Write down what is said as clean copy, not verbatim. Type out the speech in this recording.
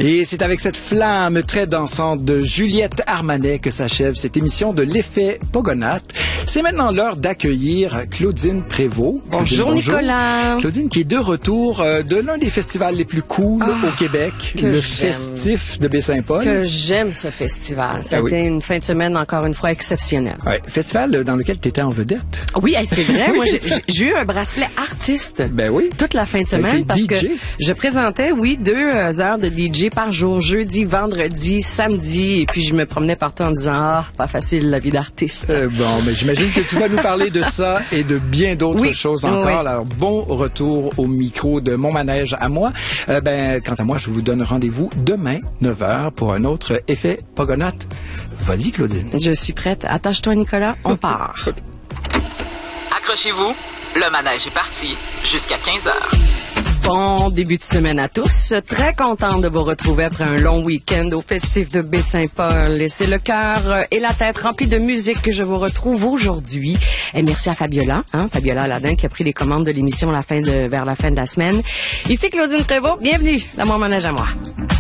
Et c'est avec cette flamme très dansante de Juliette Armanet que s'achève cette émission de l'effet Pogonates. C'est maintenant l'heure d'accueillir Claudine Prévost. Bonjour, Claudine, Nicolas. Claudine qui est de retour de l'un des festivals les plus cool au Québec, le Festif de Baie-Saint-Paul. Que j'aime ce festival. Ça a été une fin de semaine encore une fois exceptionnelle. Ouais, festival dans lequel tu étais en vedette. Oui, c'est vrai. Moi, j'ai eu un bracelet artiste toute la fin de semaine parce que je présentais, 2 heures de DJ par jour, jeudi, vendredi, samedi, et puis je me promenais partout en disant pas facile la vie d'artiste. Mais j'imagine que tu vas nous parler de ça et de bien d'autres choses encore. Oui. Alors, bon retour au micro de mon manège à moi. Quant à moi, je vous donne rendez-vous demain, 9h, pour un autre effet Pogonates. Vas-y, Claudine. Je suis prête. Attache-toi, Nicolas. On part. Accrochez-vous. Le manège est parti jusqu'à 15h. Bon début de semaine à tous. Très contente de vous retrouver après un long week-end au Festif de Baie-Saint-Paul. Et c'est le cœur et la tête remplis de musique que je vous retrouve aujourd'hui. Et merci à Fabiola, Fabiola Aladin, qui a pris les commandes de l'émission vers la fin de la semaine. Ici Claudine Prévost. Bienvenue dans mon manège à moi.